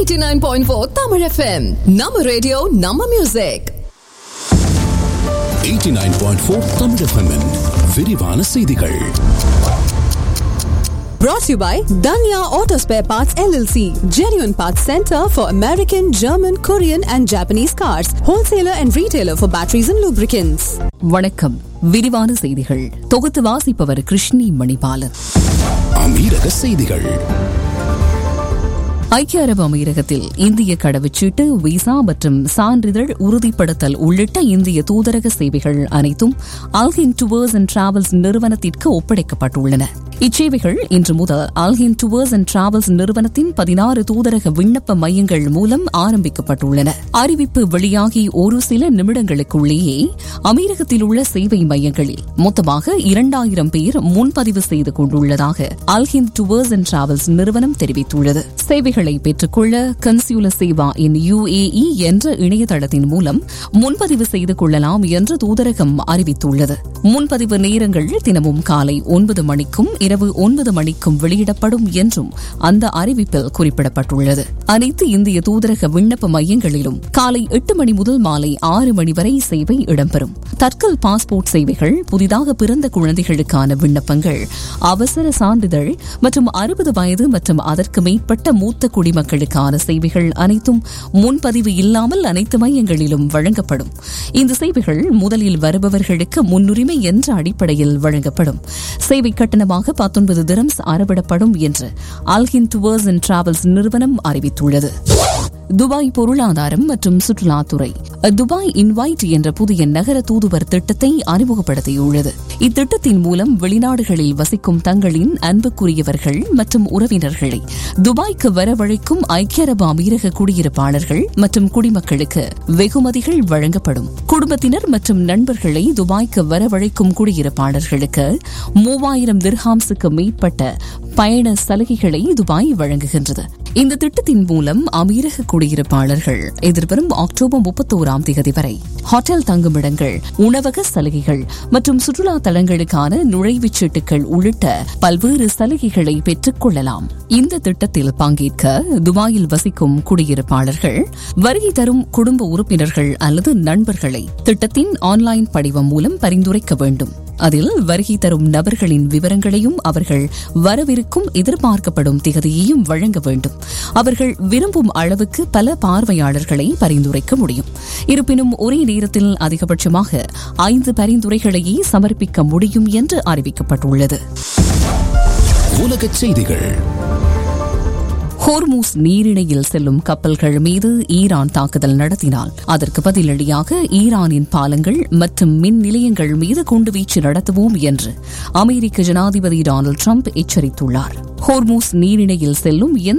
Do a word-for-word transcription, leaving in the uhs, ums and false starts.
eighty-nine point four Tamil F M. Nama radio, Nama music. eighty-nine point four Tamil F M. விரிவான செய்திகள். Brought to you by Danya Auto Spare Parts L L C, genuine parts center for American, German, Korean and Japanese cars, wholesaler and retailer for batteries and lubricants. வணக்கம். விரிவான செய்திகள் தொகுத்து வாசிப்பவர் கிருஷ்ணி மணிபாலன். அமீரக செய்திகள். ஐக்கிய அரபு அமீரகத்தில் இந்திய கடவுச்சீட்டு, விசா மற்றும் சான்றிதழ் உறுதிப்படுத்தல் உள்ளிட்ட இந்திய தூதரக சேவைகள் அனைத்தும் அல்ஹின் டூர்ஸ் அண்ட் டிராவல்ஸ் நிறுவனத்திற்கு ஒப்படைக்கப்பட்டுள்ளன. இச்சேவைகள் இன்று முதல் அல்ஹின் டூர்ஸ் அண்ட் டிராவல்ஸ் நிறுவனத்தின் பதினாறு தூதரக விண்ணப்ப மையங்கள் மூலம் ஆரம்பிக்கப்பட்டுள்ளன. அறிவிப்பு வெளியாகி ஒரு சில நிமிடங்களுக்குள்ளேயே அமீரகத்தில் உள்ள சேவை மையங்களில் மொத்தமாக இரண்டாயிரம் பேர் முன்பதிவு செய்து கொண்டுள்ளதாக அல்ஹின் டூர்ஸ் அண்ட் டிராவல்ஸ் நிறுவனம் தெரிவித்துள்ளது. சேவைகளை பெற்றுக்கொள்ள கன்சியூலர் சேவா இன் யுஏஇ என்ற இணையதளத்தின் மூலம் முன்பதிவு செய்து கொள்ளலாம் என்று தூதரகம் அறிவித்துள்ளது. முன்பதிவு நேரங்கள் தினமும் காலை ஒன்பது மணிக்கும் இரவு ஒன்பது மணிக்கும் வெளியிடப்படும் என்றும் அந்த அறிவிப்பில் குறிப்பிடப்பட்டுள்ளது. அனைத்து இந்திய தூதரக விண்ணப்ப மையங்களிலும் காலை எட்டு மணி முதல் மாலை ஆறு மணி வரை சேவை இடம்பெறும். தட்கல் பாஸ்போர்ட் சேவைகள், புதிதாக பிறந்த குழந்தைகளுக்கான விண்ணப்பங்கள், அவசர சான்றிதழ் மற்றும் அறுபது வயது மற்றும் அதற்கு மேற்பட்ட மூத்த குடிமக்களுக்கான சேவைகள் அனைத்தும் முன்பதிவு இல்லாமல் அனைத்து மையங்களிலும் வழங்கப்படும். இந்த சேவைகள் முதலில் வருபவர்களுக்கு முன்னுரிமை என்ற அடிப்படையில் வழங்கப்படும். சேவை கட்டணமாக பத்தொன்பது திரம்ஸ் அறவிடப்படும் என்று அல்ஹின் டூர்ஸ் அண்ட் டிராவல்ஸ் நிறுவனம் அறிவித்துள்ளது. துபாய் பொருளாதாரம் மற்றும் சுற்றுலாத்துறை துபாய் இன்வைட் என்ற புதிய நகர தூதுவர் திட்டத்தை அறிமுகப்படுத்தியுள்ளது. இத்திட்டத்தின் மூலம் வெளிநாடுகளில் வசிக்கும் தங்களின் அன்புக்குரியவர்கள் மற்றும் உறவினர்களை துபாய்க்கு வரவழைக்கும் ஐக்கிய அரபு அமீரக குடியிருப்பாளர்கள் மற்றும் குடிமக்களுக்கு வெகுமதிகள் வழங்கப்படும். குடும்பத்தினர் மற்றும் நண்பர்களை துபாய்க்கு வரவழைக்கும் குடியிருப்பாளர்களுக்கு மூவாயிரம் திர்ஹாம்ஸுக்கு மேற்பட்ட பயண சலுகைகளை துபாய் வழங்குகின்றது. இந்த திட்டத்தின் மூலம் அமீரக குடியிருப்பாளர்கள் எதிர்வரும் அக்டோபர் முப்பத்தோராம் தேதி வரை ஹோட்டல் தங்குமிடங்கள், உணவக சலுகைகள் மற்றும் சுற்றுலா தலங்களுக்கான நுழைவுச் சீட்டுகள் உள்ளிட்ட பல்வேறு சலுகைகளை பெற்றுக் கொள்ளலாம். இந்த திட்டத்தில் பங்கேற்க துபாயில் வசிக்கும் குடியிருப்பாளர்கள் வருகை தரும் குடும்ப உறுப்பினர்கள் அல்லது நண்பர்களை திட்டத்தின் ஆன்லைன் படிவம் மூலம் பரிந்துரைக்க வேண்டும். அதில் வருகை தரும் நபர்களின் விவரங்களையும் அவர்கள் வரவிருக்கும் எதிர்பார்க்கப்படும் திகதியையும் வழங்க வேண்டும். அவர்கள் விரும்பும் அளவுக்கு பல பார்வையாளர்களை பரிந்துரைக்க முடியும். இருப்பினும் ஒரே நேரத்தில் அதிகபட்சமாக ஐந்து பரிந்துரைகளையே சமர்ப்பிக்க முடியும் என்று அறிவிக்கப்பட்டுள்ளது. உலகச் செய்திகள். ஹோர்மூஸ் நீரிணையில் செல்லும் கப்பல்கள் மீது ஈரான் தாக்குதல் நடத்தினால் அதற்கு பதிலடியாக ஈரானின் பாலங்கள் மற்றும் மின் நிலையங்கள் மீது குண்டுவீச்சு நடத்துவோம் என்று அமெரிக்க ஜனாதிபதி டொனால்டு டிரம்ப் எச்சரித்துள்ளார். ஹோர்மூஸ் நீரிணையில் செல்லும்